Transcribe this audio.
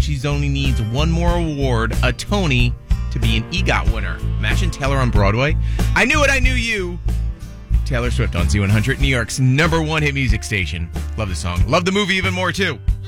she only needs one more award, a Tony, to be an EGOT winner. Imagine Taylor on Broadway. I Knew It, I Knew You. Taylor Swift on Z100, New York's #1 hit music station. Love the song. Love the movie even more, too.